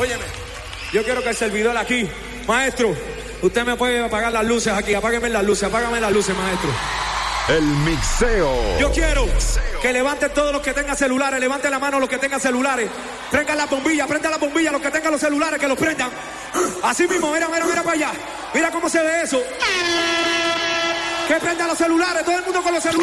Óyeme, yo quiero que el servidor aquí, maestro, usted me puede apagar las luces aquí, apágame las luces, maestro. El mixeo. Yo quiero que levanten todos los que tengan celulares, levanten la mano los que tengan celulares, prendan la bombilla, los que tengan los celulares, que los prendan. Así mismo, mira para allá, mira cómo se ve eso. Que prendan los celulares, todo el mundo con los celulares.